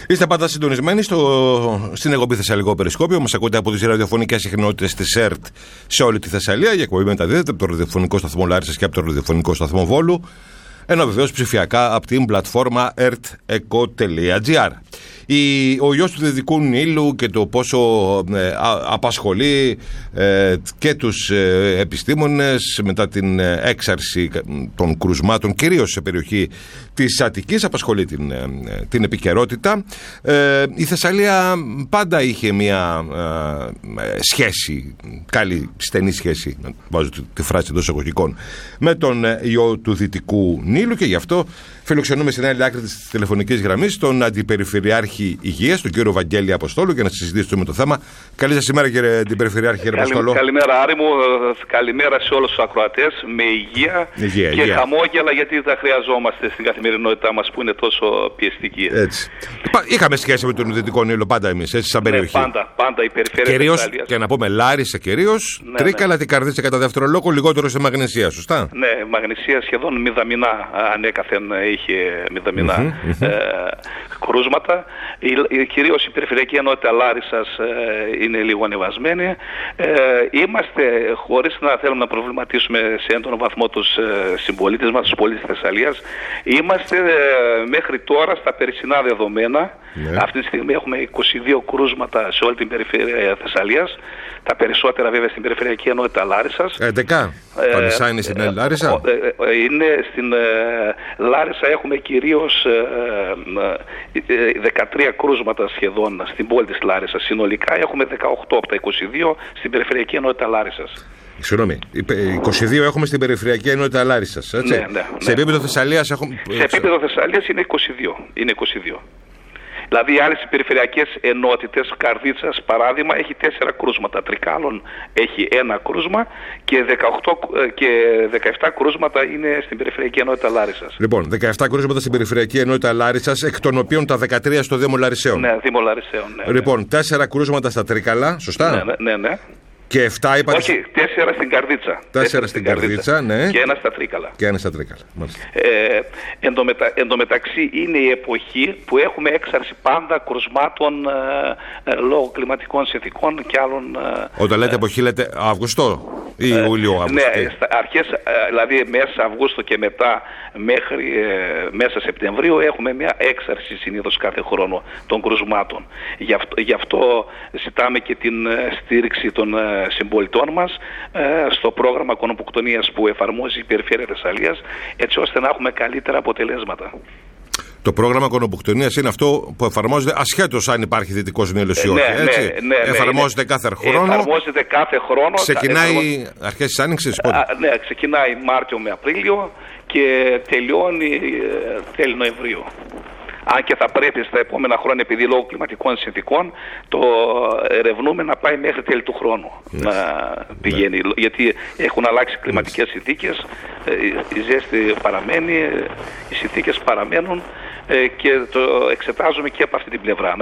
Είστε πάντα συντονισμένοι στην εκπομπή Θεσσαλικό Περισκόπιο. Μας ακούτε από τις ραδιοφωνικές συχνότητες της ΕΡΤ σε όλη τη Θεσσαλία. Η εκπομπή μεταδίδεται από το ραδιοφωνικό σταθμό Λάρισσας και από το ραδιοφωνικό σταθμό Βόλου. Ενώ βεβαίως ψηφιακά από την πλατφόρμα erteco.gr. Ο ιός του Δυτικού Νείλου και το πόσο απασχολεί και τους επιστήμονες μετά την έξαρση των κρουσμάτων, κυρίως σε περιοχή της Αττικής, απασχολεί την επικαιρότητα. Η Θεσσαλία πάντα είχε μια σχέση, καλή στενή σχέση, βάζω τη φράση εντός εισαγωγικών, με τον ιό του Δυτικού Νείλου, και γι' αυτό φιλοξενούμε στην άλλη άκρη της τηλεφωνικής γραμμής τον Αντιπεριφερειάρχη Υγείας, τον κύριο Βαγγέλη Αποστόλου, για να συζητήσουμε το θέμα. Καλή σας ημέρα, κύριε Αντιπεριφερειάρχη, κύριε Αποστόλου. Καλημέρα, Άρη μου. Καλημέρα σε όλους τους ακροατές. Με υγεία και χαμόγελα, γιατί τα χρειαζόμαστε στην καθημερινότητά μας που είναι τόσο πιεστική. Έτσι. Είχαμε σχέση με τον Δυτικό Νείλο πάντα εμείς, έτσι, σαν περιοχή. Πάντα η περιφέρεια της Θεσσαλίας. Και να πούμε Λάρισα κυρίως, Τρίκαλα, την Καρδίτσα κατά δεύτερο λόγο, λιγότερο σε Μαγνησία, σωστά? Ναι, Μαγνησία σχεδόν μηδαμινά, ανέκαθεν είχε μηδαμινά κρούσματα. Κυρίως η περιφερειακή ενότητα Λάρισσας είναι λίγο ανεβασμένη. Είμαστε, χωρίς να θέλουμε να προβληματίσουμε σε έντονο βαθμό τους συμπολίτες μας, τους πολίτες της Θεσσαλίας, είμαστε μέχρι τώρα στα περσινά δεδομένα. Ναι. Αυτή τη στιγμή έχουμε 22 κρούσματα σε όλη την περιφέρεια Θεσσαλίας. Τα περισσότερα βέβαια στην περιφερειακή ενότητα Λάρισσας. 11. Πανεσά είναι στην Λάρισα. Είναι στην Λάρισα, έχουμε κυρίως 13 κρούσματα σχεδόν στην πόλη της Λάρισσας. Συνολικά έχουμε 18 από τα 22 στην περιφερειακή ενότητα Λάρισσας. Συγγνώμη, 22 έχουμε στην περιφερειακή ενότητα Λάρισσας, έτσι. Ναι. Σε επίπεδο Θεσσαλίας έχουμε... Σε επίπεδο Θεσσαλίας είναι 22. Δηλαδή οι άλλες περιφερειακές ενότητες, Καρδίτσας παράδειγμα, έχει 4 κρούσματα. Τρικάλων έχει 1 κρούσμα και 17 κρούσματα είναι στην περιφερειακή ενότητα Λάρισσας. Λοιπόν, 17 κρούσματα στην περιφερειακή ενότητα Λάρισσας, εκ των οποίων τα 13 στο Δήμο Λαρισαίων. Ναι, Δήμο Λαρισαίων. Ναι, λοιπόν, 4 κρούσματα στα Τρίκαλα, σωστά? Ναι. Και 7 είπατε. Όχι, 4 στην Καρδίτσα. 4 στην Καρδίτσα, ναι. Και 1 στα Τρίκαλα. Εν τω μεταξύ είναι η εποχή που έχουμε έξαρση πάντα κρουσμάτων λόγω κλιματικών συνθηκών και άλλων. Όταν λέτε εποχή, λέτε Αύγουστο ή Ιούλιο-Αύγουστο? Ναι, αρχές, δηλαδή μέσα Αυγούστου και μετά μέχρι μέσα Σεπτεμβρίου έχουμε μια έξαρση συνήθως κάθε χρόνο των κρουσμάτων. Γι' αυτό ζητάμε και την στήριξη των συμπολιτών μας στο πρόγραμμα κονοποκτονίας που εφαρμόζει η Περιφέρεια Θεσσαλίας, έτσι ώστε να έχουμε καλύτερα αποτελέσματα. Το πρόγραμμα κονοποκτονίας είναι αυτό που εφαρμόζεται ασχέτως αν υπάρχει Δυτικός Νείλος ή όχι, έτσι? Ναι, εφαρμόζεται κάθε χρόνο. Εφαρμόζεται κάθε χρόνο. Ξεκινάει αρχές της Άνοιξης, πότε? Ναι, ξεκινάει Μάρτιο με Απρίλιο και τελειώνει τέλη Νοεμβρίου. Αν και θα πρέπει στα επόμενα χρόνια, επειδή λόγω κλιματικών συνθηκών, το ερευνούμε να πάει μέχρι τέλη του χρόνου να πηγαίνει. Γιατί έχουν αλλάξει κλιματικές συνθήκες, η ζέστη παραμένει, οι συνθήκες παραμένουν και το εξετάζουμε και από αυτή την πλευρά.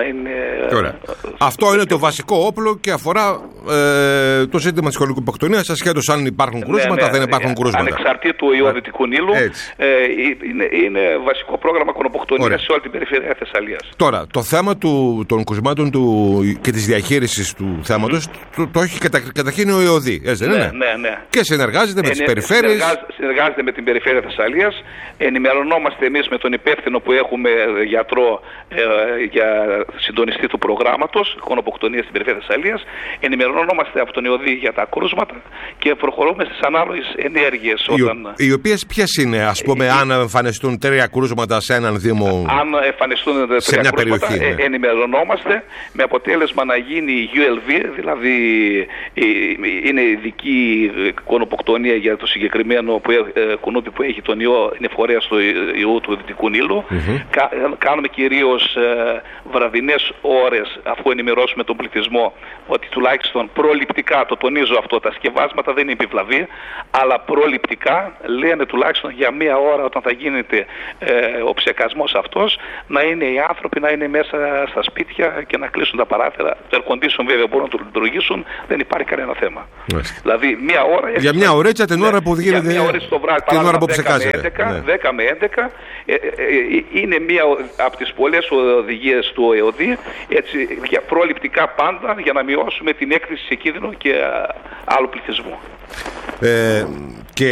Αυτό είναι το βασικό όπλο και αφορά το ζήτημα της κονοποκτονίας, ασχέτως αν υπάρχουν κρούσματα, δεν υπάρχουν κρούσματα. Ανεξαρτήτου ιού Δυτικού Νείλου, είναι βασικό πρόγραμμα κονοποκτονίας σε όλη την περιφέρεια Θεσσαλίας. Τώρα, το θέμα των κρουσμάτων και της διαχείρισης του θέματος το έχει καταρχήν ο ΕΟΔΗ, έτσι δεν είναι? Ναι. Και συνεργάζεται με τις περιφέρειες. Συνεργάζεται με την περιφέρεια Θεσσαλίας. Ενημερωνόμαστε εμείς με τον υπεύθυνο που έχουμε γιατρό για συντονιστή του προγράμματος κονοποκτονίας στην περιφέρεια Θεσσαλίας. Ενημερωνόμαστε από τον ΕΟΔΗ για τα κρούσματα και προχωρούμε στις ανάλογες ενέργειες. Οι οποίες ποιες είναι, ας πούμε, αν εμφανιστούν 3 κρούσματα σε έναν Δήμο? Αν εμφανιστούν 3 κρούσματα, ενημερωνόμαστε με αποτέλεσμα να γίνει η ULV, δηλαδή είναι ειδική κονοποκτονία για το συγκεκριμένο κουνούπι που έχει τον ιό, είναι φορέας του ιού του Δυτικού Νείλου. Κάνουμε κυρίως βραδινές ώρες, αφού ενημερώσουμε τον πληθυσμό ότι τουλάχιστον προληπτικά, το τονίζω αυτό, τα σκευάσματα δεν είναι επιβλαβή, αλλά προληπτικά λένε τουλάχιστον για 1 ώρα όταν θα γίνεται ο ψεκασμός αυτός, να είναι οι άνθρωποι να είναι μέσα στα σπίτια και να κλείσουν τα παράθυρα. Το air condition βέβαια μπορούν να το λειτουργήσουν, δεν υπάρχει κανένα θέμα. Δηλαδή 1 ώρα. Για 1 ωρίτσα την ώρα που γίνεται. Την ώρα που ψεκάζεται. 10 με 11 είναι είναι μία από τις πολλές οδηγίες του ΕΟΔΗ, έτσι, προληπτικά πάντα, για να μειώσουμε την έκθεση σε κίνδυνο και άλλου πληθυσμού. Και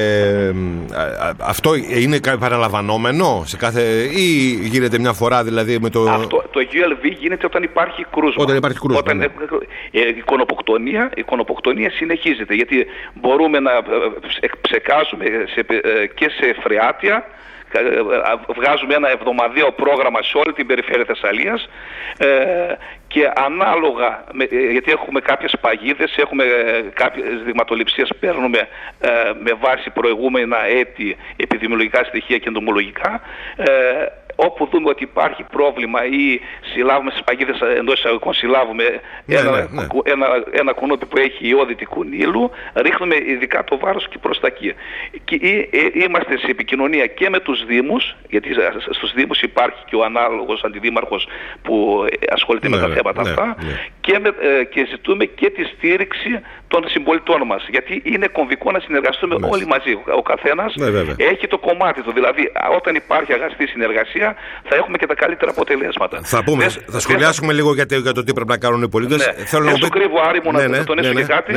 αυτό είναι παραλαμβανόμενο σε κάθε, ή γίνεται μια φορά δηλαδή με το... Το ULV γίνεται όταν υπάρχει κρούσμα. Όταν υπάρχει κρούσμα. Όταν, η εικονοποκτονία συνεχίζεται, γιατί μπορούμε να ψεκάσουμε και σε φρεάτια. Βγάζουμε ένα εβδομαδιαίο πρόγραμμα σε όλη την περιφέρεια Θεσσαλίας και ανάλογα, γιατί έχουμε κάποιες παγίδες, έχουμε κάποιες δειγματοληψίες, παίρνουμε με βάση προηγούμενα έτη επιδημιολογικά στοιχεία και εντομολογικά, όπου δούμε ότι υπάρχει πρόβλημα ή συλλάβουμε στις παγίδες εντός εισαγωγικών, συλλάβουμε ένα κουνούπι που έχει ιό Δυτικού Νείλου, ρίχνουμε ειδικά το βάρος και προς τα εκεί. Και είμαστε σε επικοινωνία και με τους Δήμους, γιατί στους Δήμους υπάρχει και ο ανάλογος αντιδήμαρχος που ασχολείται με τα θέματα αυτά, και ζητούμε και τη στήριξη των συμπολιτών μας, γιατί είναι κομβικό να συνεργαστούμε όλοι μαζί. Ο καθένας έχει το κομμάτι του, δηλαδή όταν υπάρχει αγαστή συνεργασία θα έχουμε και τα καλύτερα αποτελέσματα. Θα σχολιάσουμε λίγο για το τι πρέπει να κάνουν οι πολίτες. Δεν σου κρύβω, Άρη μου, να τονίσω και κάτι.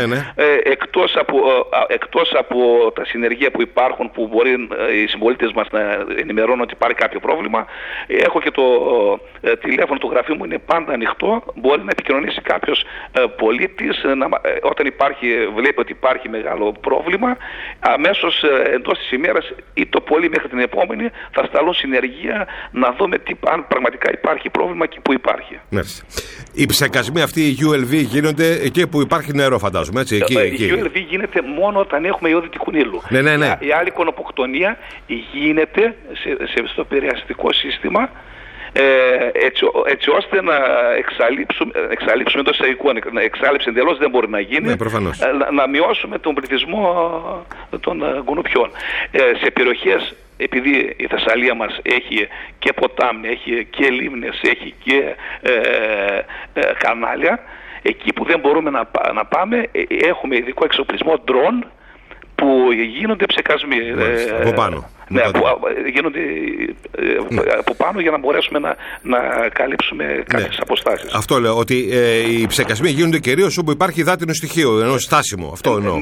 Εκτός από τα συνεργεία που υπάρχουν, που μπορεί οι συμπολίτες μας να ενημερώνουν ότι υπάρχει κάποιο πρόβλημα, έχω και το τηλέφωνο του γραφείου μου, είναι πάντα ανοιχτό. Μπορεί να επικοινωνήσει κάποιος πολίτης όταν βλέπει ότι υπάρχει μεγάλο πρόβλημα, αμέσως εντός της ημέρας ή το πολύ μέχρι την επόμενη θα σταλούν συνεργεία να δούμε αν πραγματικά υπάρχει πρόβλημα και που υπάρχει. Οι ψεκασμοί αυτοί, οι ULV, γίνονται εκεί που υπάρχει νερό, φαντάζομαι. Έτσι, η ULV γίνεται μόνο όταν έχουμε ιό Δυτικού Νείλου. Η άλλη εικονοποκτονία γίνεται στο περιαστικό σύστημα, έτσι ώστε να εξαλείψουμε εντός εισαγωγικών. Εξάλληψη εντελώς δεν μπορεί να γίνει, να μειώσουμε τον πληθυσμό των κουνουπιών. Σε περιοχές, επειδή η Θεσσαλία μας έχει και ποτάμι, έχει και λίμνες, έχει και κανάλια, εκεί που δεν μπορούμε να πάμε, έχουμε ειδικό εξοπλισμό ντρόν που γίνονται ψεκασμοί. Από πάνω. Γίνονται από πάνω για να μπορέσουμε να καλύψουμε κάποιες αποστάσεις. Αυτό λέω, ότι οι ψεκασμοί γίνονται κυρίως όπου υπάρχει υδάτινο στοιχείο, ενώ στάσιμο. Αυτό εννοώ.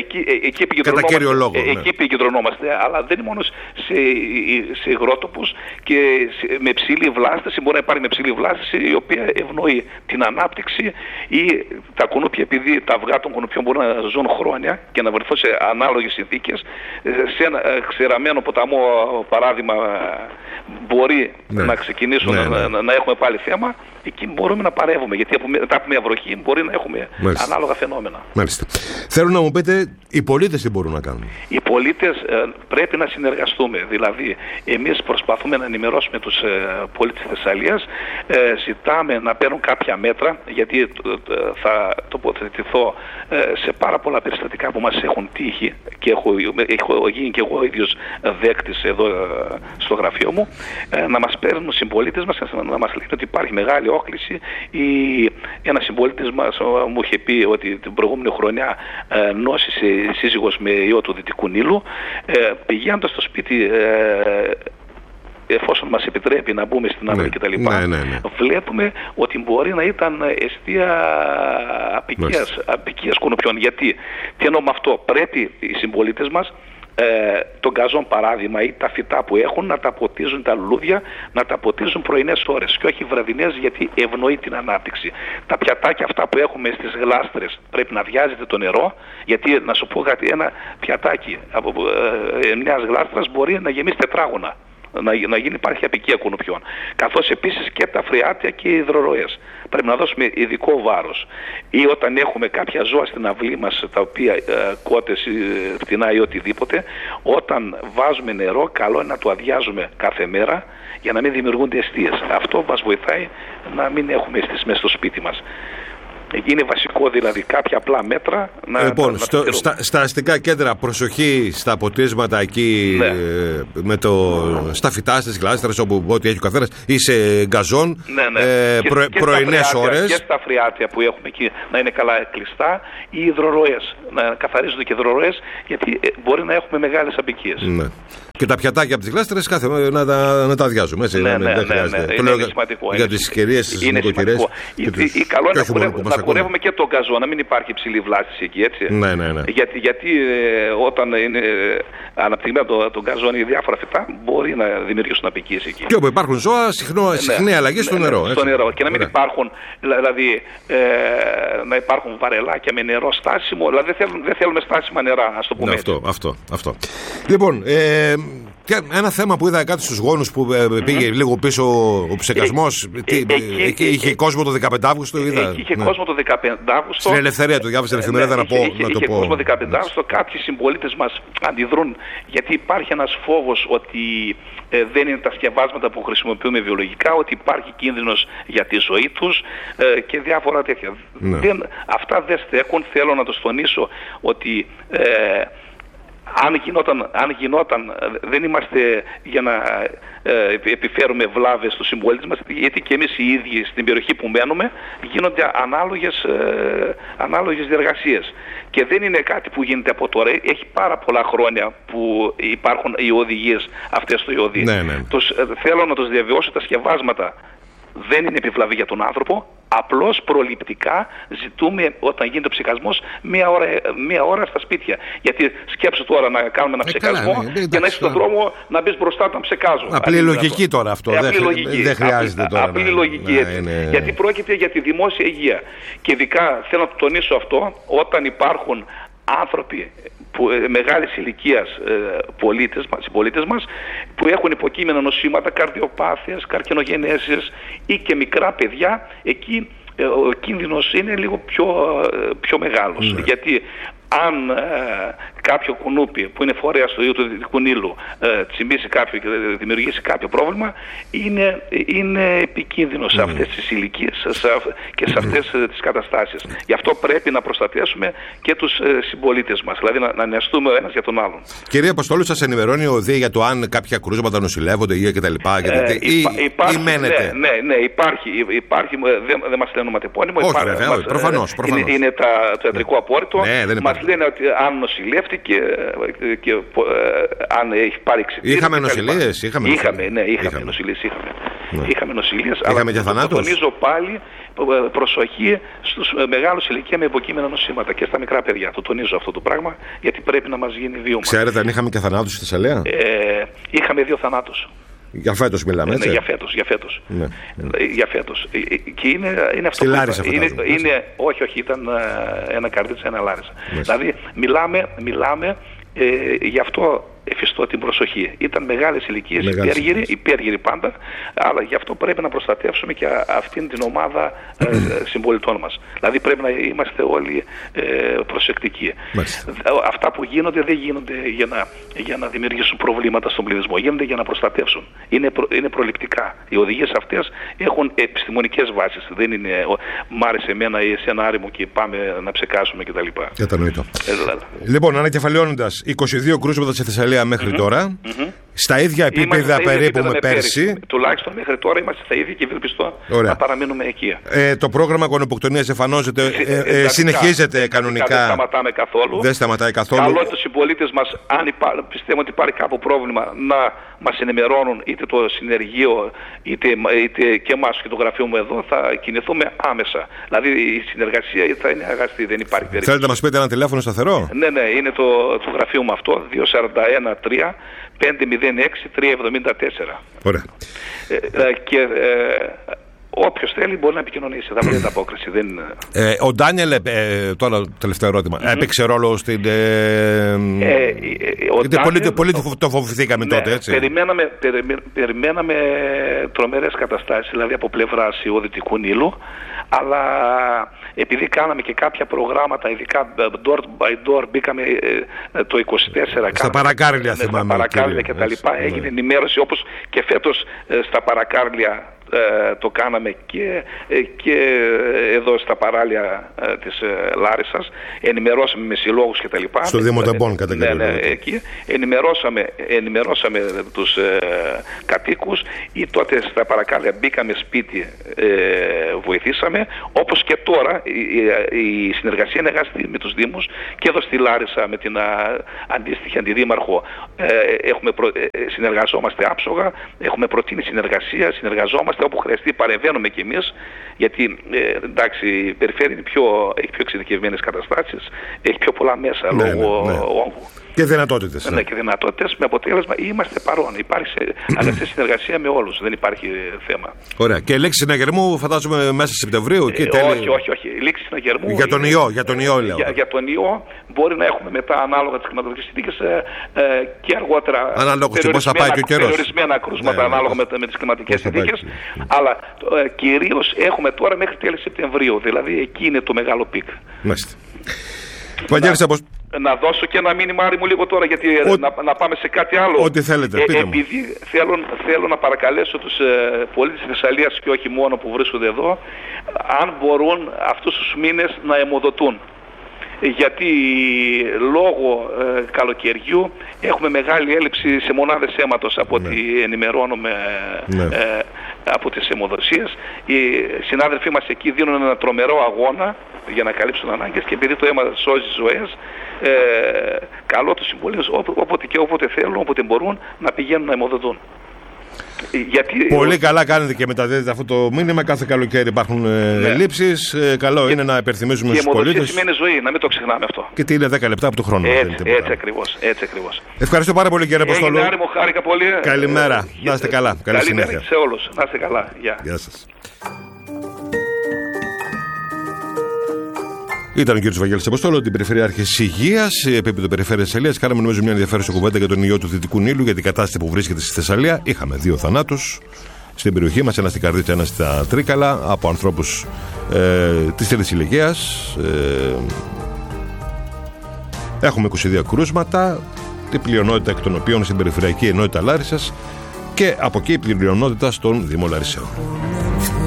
Εκεί επικεντρωνόμαστε, αλλά δεν είναι μόνο σε υγρότοπους και με ψηλή βλάστηση. Μπορεί να υπάρχει με ψηλή βλάστηση η οποία ευνοεί την ανάπτυξη, ή τα κουνούπια, επειδή τα αυγά των κουνουπιών μπορούν να ζουν χρόνια και να βρεθούν σε ανάλογες συνθήκες, σε ένα ξεραμένο ποταμό, παράδειγμα, μπορεί να ξεκινήσουν να έχουμε πάλι θέμα. Εκεί μπορούμε να παρεύουμε, γιατί μετά από μια βροχή μπορεί να έχουμε ανάλογα φαινόμενα. Μάλιστα. Θέλω να μου πείτε, οι πολίτες τι μπορούν να κάνουν? Οι πολίτες πρέπει να συνεργαστούμε. Δηλαδή, εμείς προσπαθούμε να ενημερώσουμε τους πολίτες της Θεσσαλίας, ζητάμε να παίρνουν κάποια μέτρα, γιατί θα τοποθετηθώ σε πάρα πολλά περιστατικά που μας έχουν τύχει και έχω γίνει και εγώ ίδιος δέκτης εδώ στο γραφείο μου, να μας παίρνουν συμπολίτες μας, να μας λένε ότι υπάρχει μεγάλη όχληση. Ένας συμπολίτης μας μου είχε πει ότι την προηγούμενη χρονιά νόσησε η σύζυγος με ιό του Δυτικού Νείλου. Πηγαίνοντας στο σπίτι, εφόσον μας επιτρέπει να μπούμε στην άμυνα κτλ. Βλέπουμε ότι μπορεί να ήταν αιστεία απικίας κουνουπιών. Γιατί, τι εννοώ με αυτό? Πρέπει οι συμπολίτες μας τον γκαζόν, παράδειγμα, ή τα φυτά που έχουν, να τα ποτίζουν, τα λουλούδια, να τα ποτίζουν πρωινές ώρες και όχι βραδινές, γιατί ευνοεί την ανάπτυξη. Τα πιατάκια αυτά που έχουμε στις γλάστρες πρέπει να αδειάζεται το νερό, γιατί να σου πω κάτι, ένα πιατάκι από μιας γλάστρας μπορεί να γεμίσει τετράγωνα. Να γίνει υπάρχει απικία κουνουπιών. Καθώς επίσης και τα φρεάτια και οι υδροροές. Πρέπει να δώσουμε ειδικό βάρος. Ή όταν έχουμε κάποια ζώα στην αυλή μας, τα οποία κότες, πτηνά ή οτιδήποτε, όταν βάζουμε νερό, καλό είναι να το αδειάζουμε κάθε μέρα για να μην δημιουργούνται αιστείες. Αυτό μας βοηθάει να μην έχουμε αιστείες μέσα στο σπίτι μας. Είναι βασικό δηλαδή κάποια απλά μέτρα Λοιπόν, στα αστικά κέντρα, προσοχή στα ποτίσματα εκεί, ναι. Στα φυτά, στις γλάστρες, ό,τι έχει ο καθένας, ή σε γκαζόν, πρωινές ώρες. Και στα φρεάτια που έχουμε εκεί να είναι καλά κλειστά, οι υδροροές, να καθαρίζονται και υδροροές, γιατί μπορεί να έχουμε μεγάλες απικίες. Ναι. Και τα πιατάκια από τις γλάστρες να τα αδειάζουμε. Έτσι, δεν χρειάζεται. Είναι σημαντικό. Για τις κυρίες, τις νοικοκυρές. Καλό είναι να κουρεύουμε και τον γκαζό, να μην υπάρχει υψηλή βλάστηση εκεί, έτσι. Ναι. Γιατί όταν είναι αναπτυγμένο το γκαζόν ή διάφορα φυτά, μπορεί να δημιουργήσουν απικίες εκεί. Και όπου υπάρχουν ζώα, συχνή αλλαγή στο νερό. Στο νερό. Και να μην υπάρχουν, δηλαδή, να υπάρχουν βαρελάκια με νερό στάσιμο. Δηλαδή δεν θέλουμε στάσιμα νερά, ας το πούμε. Αυτό. Λοιπόν, και ένα θέμα που είδα κάτι στους γόνους που πήγε λίγο πίσω ο ψεκασμός. Εκεί είχε κόσμο το 15 Αύγουστο. Είχε κόσμο το 15 Αύγουστο. Στην Ελευθερία, το διάβασα στην εφημερίδα να το πω. Είχε κόσμο το 15 Αύγουστο. Κάποιοι συμπολίτες μας αντιδρούν, γιατί υπάρχει ένας φόβος ότι δεν είναι τα σκευάσματα που χρησιμοποιούμε βιολογικά, ότι υπάρχει κίνδυνος για τη ζωή τους και διάφορα τέτοια. Αυτά δεν στέκουν. Θέλω να το τονίσω ότι αν γινόταν, δεν είμαστε για να επιφέρουμε βλάβες στους συμπολίτες μας, γιατί και εμείς οι ίδιοι στην περιοχή που μένουμε γίνονται ανάλογες διεργασίες. Και δεν είναι κάτι που γίνεται από τώρα. Έχει πάρα πολλά χρόνια που υπάρχουν οι οδηγίες αυτές στο ΙΟΔΗ. Ναι. Θέλω να τους διαβεβαιώσω, τα σκευάσματα δεν είναι επιβλαβή για τον άνθρωπο. Απλώς προληπτικά ζητούμε, όταν γίνεται ο ψεκασμός, μία ώρα στα σπίτια. Γιατί σκέψου τώρα να κάνουμε ένα ψεκασμό και να είσαι στον δρόμο να μπεις μπροστά όταν ψεκάζω. Απλή λογική τώρα αυτό. Δεν χρειάζεται τώρα. Απλή λογική. Γιατί πρόκειται για τη δημόσια υγεία. Και ειδικά θέλω να το τονίσω αυτό, όταν υπάρχουν άνθρωποι μεγάλης ηλικίας συμπολίτες μας που έχουν υποκείμενα νοσήματα, καρδιοπάθειες, καρκινογενέσεις ή και μικρά παιδιά, εκεί ο κίνδυνος είναι λίγο πιο μεγάλος. Ναι. Γιατί αν κάποιο κουνούπι που είναι φορέας του ιού του Δυτικού Νείλου τσιμπήσει κάποιο και δημιουργήσει κάποιο πρόβλημα, είναι επικίνδυνο σε αυτές τις ηλικίες και σε αυτές τις καταστάσεις. Γι' αυτό πρέπει να προστατεύσουμε και τους συμπολίτες μας, δηλαδή να νοιαστούμε ο ένας για τον άλλον. Κύριε Αποστόλου, σας ενημερώνει ο ΟΔΗ για το αν κάποια κρούσματα νοσηλεύονται ή κτλ. Ή μένετε? Ναι, υπάρχει, δεν μας λένε ονοματεπώνυμο. Όχι, βέβαια, προφανώς. Είναι το ιατρικό απόρριτο. Μας λένε ότι αν νοσηλεύτηκε και αν έχει πάρει εξητήρια. Είχαμε νοσηλείες? Είχαμε νοσηλείες. Είχαμε και θανάτους. Τονίζω πάλι προσοχή στους μεγάλους ηλικία με υποκείμενα νοσήματα και στα μικρά παιδιά. Το τονίζω αυτό το πράγμα, γιατί πρέπει να μας γίνει βίωμα. Ξέρετε αν είχαμε και θανάτους στη Θεσσαλία? Είχαμε 2 θανάτους. Για φέτος μιλάμε, έτσι? Για φέτος. Ναι. Για φέτος. Και είναι αυτό. Στη Λάρισα όχι, ήταν ένα Καρδίτσα, ένα Λάρισα. Δηλαδή μιλάμε γι' αυτό εφιστώ την προσοχή. Ήταν μεγάλες ηλικίες, υπέργυροι πάντα, αλλά γι' αυτό πρέπει να προστατεύσουμε και αυτήν την ομάδα συμπολιτών μας. Δηλαδή πρέπει να είμαστε όλοι προσεκτικοί. Αυτά που γίνονται δεν γίνονται για να δημιουργήσουν προβλήματα στον πληθυσμό, γίνονται για να προστατεύσουν. Είναι προληπτικά. Οι οδηγίες αυτές έχουν επιστημονικές βάσεις. Δεν είναι μ' άρεσε εμένα ή εσένα άρημο και πάμε να ψεκάσουμε κτλ. Κατανοητό. Λοιπόν, ανακεφαλαιώνοντας, 22 κρούσματα στη Θεσσαλία μέχρι τώρα. Στα ίδια επίπεδα περίπου με πέρσι. Τουλάχιστον μέχρι τώρα είμαστε στα ίδια και ευελπιστώ να παραμείνουμε εκεί. Το πρόγραμμα γονοποκτονίας εφανίζεται, συνεχίζεται κανονικά. Δεν σταματάμε καθόλου. Δεν σταματάει καθόλου. Καλό τους συμπολίτες μας, αν πιστεύουν ότι υπάρχει κάποιο πρόβλημα, να μας ενημερώνουν, είτε το συνεργείο, είτε και εμάς και το γραφείο μου εδώ, θα κινηθούμε άμεσα. Δηλαδή η συνεργασία θα είναι αγαστή, δεν υπάρχει περίπτωση. Θέλετε να μας πείτε ένα τηλέφωνο σταθερό? Ναι, είναι το γραφείο μου αυτό, 241 506-374. Ωραία. Και όποιος θέλει μπορεί να επικοινωνήσει. Θα βρει ανταπόκριση. Ο Ντάνιελ, τώρα τελευταίο ερώτημα, έπαιξε ρόλο στην. Πολύ το φοβηθήκαμε τότε, έτσι. Περιμέναμε τρομερές καταστάσεις, δηλαδή από πλευράς Δυτικού Νείλου, αλλά επειδή κάναμε και κάποια προγράμματα, ειδικά door by door, μπήκαμε το 24. Στα παρακάρλια θυμάμαι. Στα παρακάρλια και τα λοιπά. Έγινε ενημέρωση, όπως και φέτος στα παρακάρλια το κάναμε και εδώ στα παράλια της Λάρισσας. Ενημερώσαμε με συλλόγους κτλ. Στο Δήμο Τεμπών κατά κύριο λόγο. Εκεί ενημερώσαμε τους κατοίκους, ή τότε στα παρακάλια μπήκαμε σπίτι, βοηθήσαμε, όπως και τώρα η συνεργασία είναι αγαστή με τους Δήμους, και εδώ στη Λάρισα με την αντίστοιχη αντιδήμαρχο συνεργαζόμαστε άψογα, έχουμε προτείνει συνεργαζόμαστε όπου χρειαστεί, παρεμβαίνουμε κι εμείς, γιατί εντάξει, η περιφέρεια έχει πιο εξειδικευμένες καταστάσεις, έχει πιο πολλά μέσα λόγω όγκου. Και δυνατότητες. Ναι, και δυνατότητες, με αποτέλεσμα είμαστε παρόν. Υπάρχει αγαστή συνεργασία με όλους, δεν υπάρχει θέμα. Ωραία. Και λέξη συναγερμού φαντάζομαι μέσα Σεπτεμβρίου. Όχι. Η λέξη συναγερμού. Για τον ιό λέω. Για τον ιό μπορεί να έχουμε μετά, ανάλογα τις κλιματολογικές συνθήκες, και αργότερα. Ανάλογα πώς θα πάει και ο καιρός. Περιορισμένα κρούσματα, ανάλογα με τις κλιματικές συνθήκες. Αλλά κυρίως έχουμε τώρα μέχρι τέλη Σεπτεμβρίου. Δηλαδή εκεί είναι το μεγάλο πικ. Μάλιστα. Να δώσω και ένα μήνυμα, Άρη μου, λίγο τώρα, γιατί να πάμε σε κάτι άλλο. Ό,τι θέλετε, πείτε μου. Επειδή θέλω να παρακαλέσω τους πολίτες της Θεσσαλίας και όχι μόνο που βρίσκονται εδώ, αν μπορούν αυτούς τους μήνες να αιμοδοτούν. Γιατί λόγω καλοκαιριού έχουμε μεγάλη έλλειψη σε μονάδες αίματος, από ό,τι ενημερώνουμε από τις αιμοδοσίες. Οι συνάδελφοί μας εκεί δίνουν ένα τρομερό αγώνα για να καλύψουν ανάγκες, και επειδή το αίμα σώζει ζωές, καλό τους συμπολίτες όποτε και όποτε θέλουν, όποτε μπορούν, να πηγαίνουν να αιμοδοτούν. Πολύ καλά κάνετε και μεταδίδετε αυτό το μήνυμα. Κάθε καλοκαίρι υπάρχουν ελλείψεις. Καλό είναι να υπενθυμίζουμε στους πολίτες. Η αιμοδοσία σημαίνει ζωή, να μην το ξεχνάμε αυτό. Και τι είναι 10 λεπτά από το χρόνο. Έτσι ακριβώς. Ευχαριστώ πάρα πολύ, κύριε Αποστόλου. Χάρηκα πολύ. Καλημέρα. Να είστε καλά. Καλή συνέχεια σε όλους. Να είστε καλά. Γεια σας. Ήταν ο κ. Βαγγέλης Αποστόλου, την Περιφερειάρχη Υγείας, επίπεδο Περιφέρειας Θεσσαλίας. Κάναμε νομίζω μια ενδιαφέρουσα κουβέντα για τον ιό του Δυτικού Νείλου, για την κατάσταση που βρίσκεται στη Θεσσαλία. Είχαμε 2 θανάτους στην περιοχή μας, ένα στην Καρδίτσα, ένα στα Τρίκαλα, από ανθρώπους της τρίτης ηλικίας. Έχουμε 22 κρούσματα, την πλειονότητα εκ των οποίων στην Περιφερειακή Ενότητα Λάρισσας, και από εκεί η πλειονότητα στον Δήμο Λαρισαίων.